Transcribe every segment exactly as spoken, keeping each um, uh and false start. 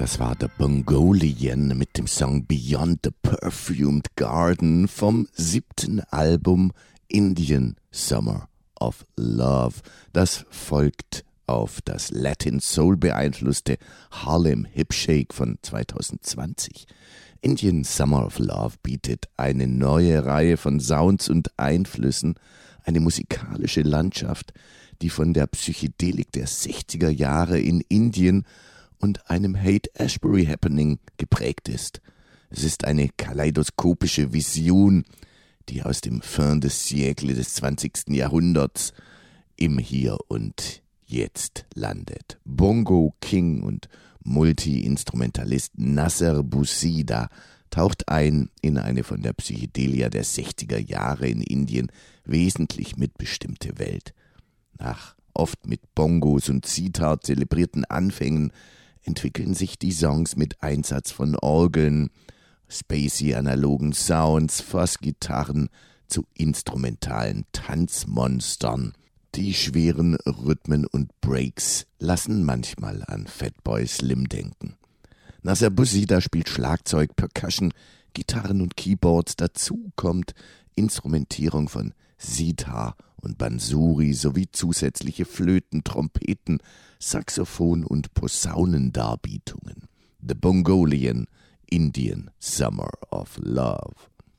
Das war der Bongolian mit dem Song Beyond the Perfumed Garden vom siebten Album Indian Summer of Love. Das folgt auf das Latin Soul beeinflusste Harlem Hip Shake von zwanzig zwanzig. Indian Summer of Love bietet eine neue Reihe von Sounds und Einflüssen, eine musikalische Landschaft, die von der Psychedelik der sechziger Jahre in Indien und einem Haight-Ashbury-Happening geprägt ist. Es ist eine kaleidoskopische Vision, die aus dem Fin de siècle des zwanzigsten Jahrhunderts im Hier und Jetzt landet. Bongo King und Multi-Instrumentalist Nasser Bousida taucht ein in eine von der Psychedelia der sechziger Jahre in Indien wesentlich mitbestimmte Welt. Nach oft mit Bongos und Sitar zelebrierten Anfängen entwickeln sich die Songs mit Einsatz von Orgeln, spacey analogen Sounds, Fassgitarren zu instrumentalen Tanzmonstern. Die schweren Rhythmen und Breaks lassen manchmal an Fatboy Slim denken. Nasser Bousida spielt Schlagzeug, Percussion, Gitarren und Keyboards. Dazu kommt Instrumentierung von Sitar und Bansuri sowie zusätzliche Flöten, Trompeten, Saxophon und Posaunendarbietungen. The Bongolian Indian Summer of Love.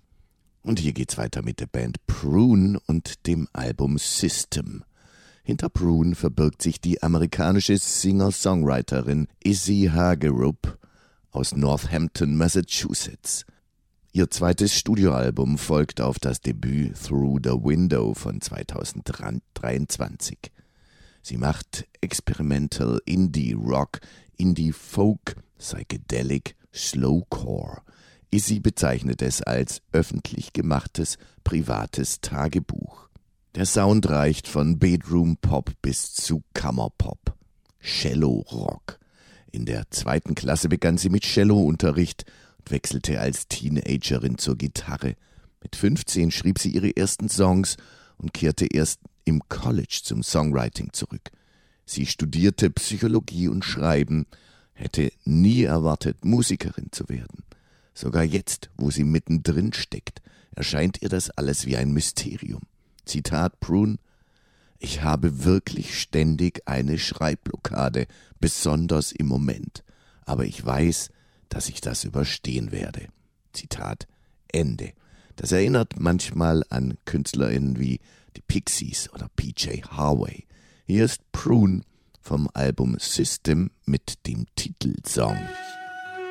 Und hier geht's weiter mit der Band Prune und dem Album System. Hinter Prune verbirgt sich die amerikanische Singer-Songwriterin Izzy Hagerup aus Northampton, Massachusetts. Ihr zweites Studioalbum folgt auf das Debüt Through the Window von zweitausenddreiundzwanzig. Sie macht Experimental Indie Rock, Indie Folk, Psychedelic, Slowcore. Izzy bezeichnet es als öffentlich gemachtes, privates Tagebuch. Der Sound reicht von Bedroom Pop bis zu Kammerpop. Cello Rock. In der zweiten Klasse begann sie mit Cellounterricht und wechselte als Teenagerin zur Gitarre. Mit fünfzehn schrieb sie ihre ersten Songs und kehrte erst im College zum Songwriting zurück. Sie studierte Psychologie und Schreiben, hätte nie erwartet, Musikerin zu werden. Sogar jetzt, wo sie mittendrin steckt, erscheint ihr das alles wie ein Mysterium. Zitat Prune: Ich habe wirklich ständig eine Schreibblockade, besonders im Moment. Aber ich weiß, dass ich das überstehen werde. Zitat Ende. Das erinnert manchmal an KünstlerInnen wie die Pixies oder P J Harvey. Hier ist Prune vom Album System mit dem Titelsong.